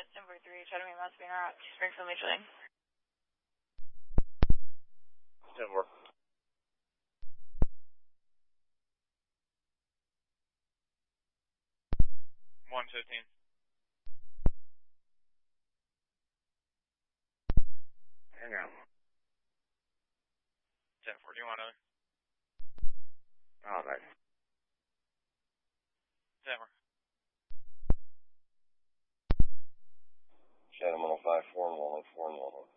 1043, try to meet Mounts being route, Springfield Major League. 10-4. 115. Hang on. 10-4, do you want another? All right. 10-4. Chatham 105, 4 and 1, 4 and 1.